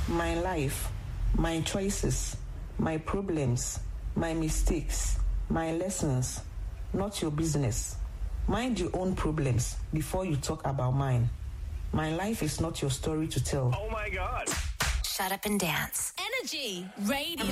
my life, my choices, my problems, my mistakes, my lessons, not your business. Mind your own problems before you talk about mine. My life is not your story to tell. Oh my God. Shut up and dance. Energy Radio.